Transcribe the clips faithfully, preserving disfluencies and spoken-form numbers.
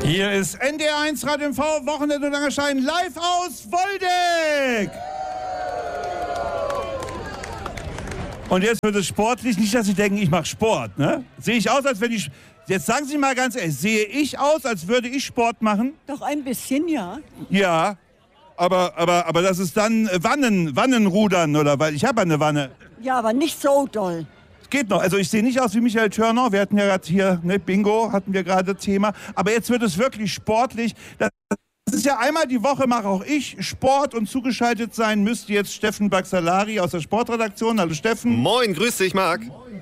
Hier ist N D R eins Radio M V, Wochenende und Langerstein, live aus Woldeck. Und jetzt wird es sportlich, nicht, dass Sie denken, ich mache Sport, ne? Sehe ich aus, als wenn ich... Jetzt sagen Sie mal ganz ehrlich, sehe ich aus, als würde ich Sport machen? Doch ein bisschen, ja. Ja, aber, aber, aber das ist dann Wannen, Wannenrudern, oder? Weil ich habe eine Wanne. Ja, aber nicht so doll. Geht noch. Also ich sehe nicht aus wie Michael Turner. Wir hatten ja gerade hier, ne, Bingo, hatten wir gerade Thema. Aber jetzt wird es wirklich sportlich. Das ist ja einmal die Woche, mache auch ich Sport, und zugeschaltet sein müsste jetzt Steffen Baxalari aus der Sportredaktion. Hallo Steffen. Moin, grüß dich, Marc.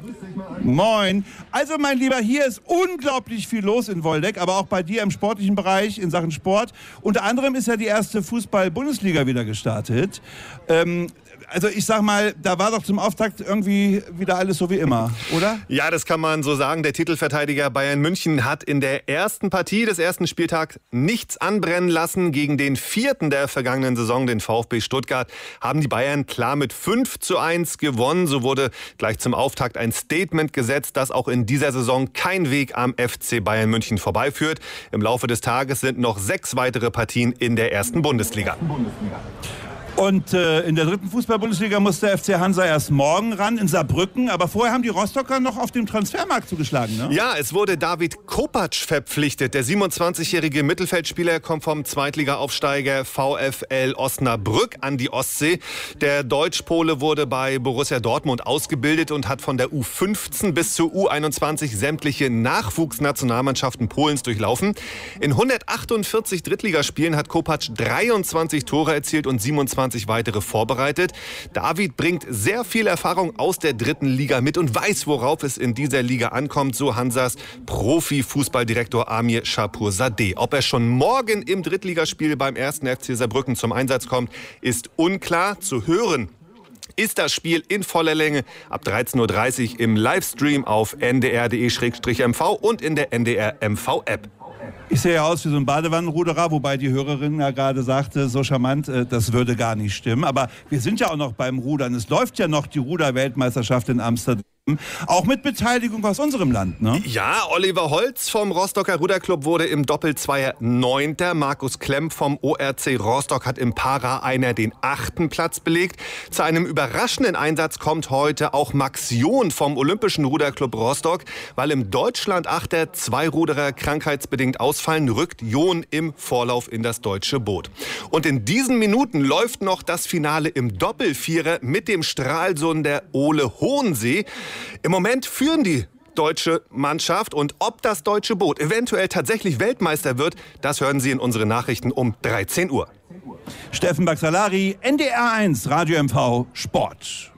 Moin. Also mein Lieber, hier ist unglaublich viel los in Woldeck, aber auch bei dir im sportlichen Bereich in Sachen Sport. Unter anderem ist ja die erste Fußball-Bundesliga wieder gestartet. Ähm, Also ich sag mal, da war doch zum Auftakt irgendwie wieder alles so wie immer, oder? Ja, das kann man so sagen. Der Titelverteidiger Bayern München hat in der ersten Partie des ersten Spieltags nichts anbrennen lassen. Gegen den vierten der vergangenen Saison, den VfB Stuttgart, haben die Bayern klar mit fünf zu eins gewonnen. So wurde gleich zum Auftakt ein Statement gesetzt, dass auch in dieser Saison kein Weg am F C Bayern München vorbeiführt. Im Laufe des Tages sind noch sechs weitere Partien in der ersten Bundesliga. Und äh, in der dritten Fußball-Bundesliga muss der F C Hansa erst morgen ran in Saarbrücken. Aber vorher haben die Rostocker noch auf dem Transfermarkt zugeschlagen, ne? Ja, es wurde David Kopacz verpflichtet. Der siebenundzwanzigjährige Mittelfeldspieler kommt vom Zweitliga-Aufsteiger VfL Osnabrück an die Ostsee. Der Deutsch-Pole wurde bei Borussia Dortmund ausgebildet und hat von der U fünfzehn bis zur U einundzwanzig sämtliche Nachwuchsnationalmannschaften Polens durchlaufen. In hundertachtundvierzig Drittligaspielen hat Kopacz dreiundzwanzig Tore erzielt und siebenundzwanzig weitere vorbereitet. David bringt sehr viel Erfahrung aus der dritten Liga mit und weiß, worauf es in dieser Liga ankommt, so Hansas Profi-Fußballdirektor Amir Shapur-Zadeh. Ob er schon morgen im Drittligaspiel beim ersten F C Saarbrücken zum Einsatz kommt, ist unklar. Zu hören ist das Spiel in voller Länge ab dreizehn Uhr dreißig im Livestream auf n d r punkt d e slash m v und in der N D R M V-App. Ich sehe ja aus wie so ein Badewannenruderer, wobei die Hörerin ja gerade sagte, so charmant, äh, das würde gar nicht stimmen. Aber wir sind ja auch noch beim Rudern. Es läuft ja noch die Ruder-Weltmeisterschaft in Amsterdam. Auch mit Beteiligung aus unserem Land, ne? Ja, Oliver Holz vom Rostocker Ruderclub wurde im Doppelzweier Neunter. Markus Klemm vom O R C Rostock hat im Para-Einer den achten Platz belegt. Zu einem überraschenden Einsatz kommt heute auch Max John vom Olympischen Ruderclub Rostock. Weil im Deutschland-Achter zwei Ruderer krankheitsbedingt ausfallen, rückt John im Vorlauf in das deutsche Boot. Und in diesen Minuten läuft noch das Finale im Doppelvierer mit dem Stralsunder Ole Hohensee. Im Moment führen die deutsche Mannschaft, und ob das deutsche Boot eventuell tatsächlich Weltmeister wird, das hören Sie in unseren Nachrichten um dreizehn Uhr. Steffen Baxalari, N D R eins Radio M V Sport.